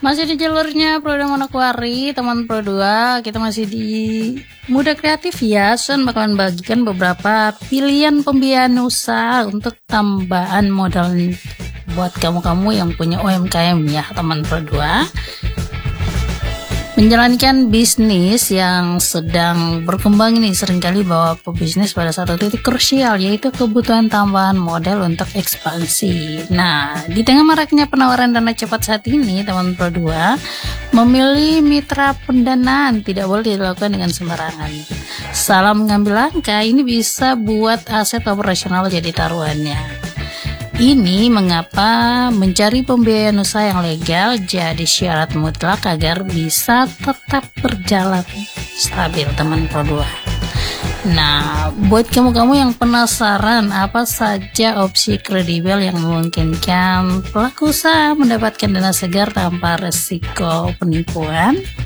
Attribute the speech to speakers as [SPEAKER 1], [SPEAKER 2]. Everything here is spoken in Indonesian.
[SPEAKER 1] Masih di jalurnya Program Manokwari, teman Pro 2. Kita masih di Muda Kreatif ya. Sun bakalan bagikan beberapa pilihan pembiayaan usaha untuk tambahan modal buat kamu-kamu yang punya UMKM ya, teman Pro 2. Menjalankan bisnis yang sedang berkembang ini seringkali bawa pebisnis pada satu titik krusial, yaitu kebutuhan tambahan modal untuk ekspansi. Nah, di tengah maraknya penawaran dana cepat saat ini, teman Pro 2, memilih mitra pendanaan tidak boleh dilakukan dengan sembarangan. Salah mengambil langkah ini bisa buat aset operasional jadi taruhannya. Ini mengapa mencari pembiayaan usaha yang legal jadi syarat mutlak agar bisa tetap berjalan stabil, teman Pro 2. Nah, buat kamu-kamu yang penasaran apa saja opsi kredibel yang memungkinkan pelaku usaha mendapatkan dana segar tanpa resiko penipuan,